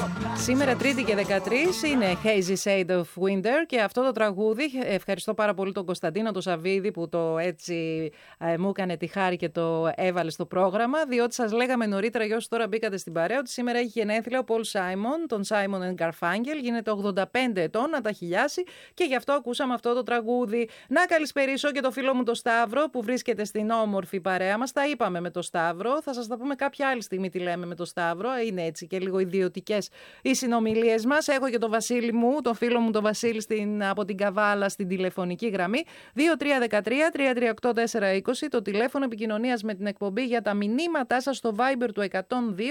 Σήμερα Τρίτη και 13 είναι Hazy Shade of Winter και αυτό το τραγούδι, ευχαριστώ πάρα πολύ τον Κωνσταντίνο το Σαββίδη που το έτσι μου έκανε τη χάρη και το έβαλε στο πρόγραμμα, διότι σας λέγαμε νωρίτερα για όσοι τώρα μπήκατε στην παρέα ότι σήμερα έχει γενέθλια ο Πολ Σάιμον, τον Simon & Garfunkel, γίνεται 85 ετών, να τα χιλιάσει και γι' αυτό ακούσαμε αυτό το τραγούδι. Να καλησπερίσω και το φίλο μου το Σταύρο που βρίσκεται στην όμορφη παρέα μας. Τα είπαμε με το Σταύρο, θα σας τα πούμε κάποια άλλη στιγμή τι λέμε με το Σταύρο, είναι έτσι και λίγο ιδιωτικές οι συνομιλίες μας. Έχω και τον Βασίλη μου, τον φίλο μου τον Βασίλη από την Καβάλα στην τηλεφωνική γραμμή 2313-338-420, το τηλέφωνο επικοινωνίας με την εκπομπή για τα μηνύματά σας στο Viber του 102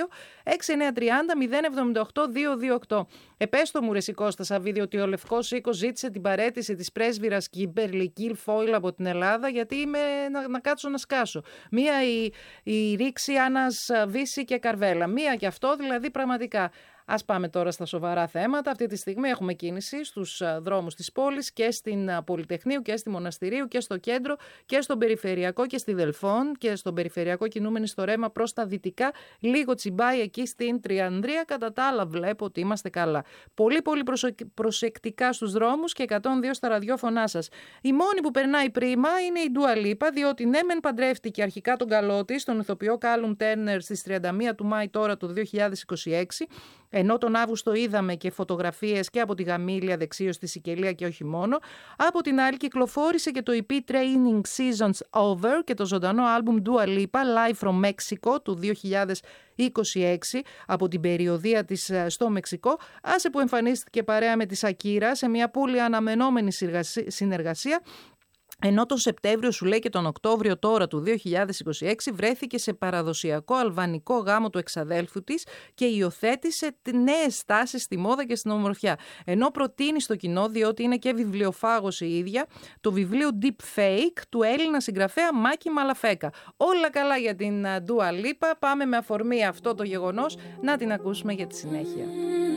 6930 078 228. Επέστω μου ρε Κώστα Σαββίδη ότι ο Λευκός Οίκος ζήτησε την παραίτηση της πρέσβυρας Κίμπερλι Κιλφόιλ από την Ελλάδα γιατί είμαι να κάτσω να σκάσω. Μία η ρήξη Άννας Βύση και Καρβέλα. Μία και αυτό δηλαδή πραγματικά. Ας πάμε τώρα στα σοβαρά θέματα. Αυτή τη στιγμή έχουμε κίνηση στους δρόμους της πόλης και στην Πολυτεχνείου και στη Μοναστηρίου και στο κέντρο και στον Περιφερειακό και στη Δελφών και στον Περιφερειακό κινούμενοι στο ρέμα προς τα δυτικά. Λίγο τσιμπάει εκεί στην Τριανδρία. Κατά τα άλλα βλέπω ότι είμαστε καλά. Πολύ προσεκτικά στους δρόμους και 102 στα ραδιόφωνά σας. Η μόνη που περνάει πρίμα είναι η Dua Lipa, διότι ναι μεν παντρεύτηκε αρχικά τον καλό της, τον ηθοποιό Κάλουμ Τέρνερ στις 31 του Μάη τώρα του 2026. Ενώ τον Αύγουστο είδαμε και φωτογραφίες και από τη Γαμήλια δεξίως στη Σικελία και όχι μόνο. Από την άλλη κυκλοφόρησε και το EP Training Seasons Over και το ζωντανό άλμπουμ Dua Lipa Live from Mexico του 2026 από την περιοδεία της στο Μεξικό. Άσε που εμφανίστηκε παρέα με τη Σακύρα σε μια πολύ αναμενόμενη συνεργασία. Ενώ τον Σεπτέμβριο σου λέει και τον Οκτώβριο τώρα του 2026 βρέθηκε σε παραδοσιακό αλβανικό γάμο του εξαδέλφου της και υιοθέτησε νέες στάσεις στη μόδα και στην ομορφιά. Ενώ προτείνει στο κοινό, διότι είναι και βιβλιοφάγος η ίδια, το βιβλίο Deep Fake του Έλληνα συγγραφέα Μάκη Μαλαφέκα. Όλα καλά για την Dua Lipa. Πάμε με αφορμή αυτό το γεγονός να την ακούσουμε για τη συνέχεια.